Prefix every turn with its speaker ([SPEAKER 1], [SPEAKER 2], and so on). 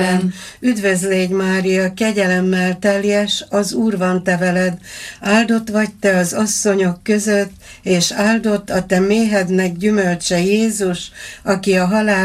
[SPEAKER 1] Üdvözlégy Mária, kegyelemmel teljes, az Úr van te veled, áldott vagy te az asszonyok között, és áldott a te méhednek gyümölcse Jézus, aki a halál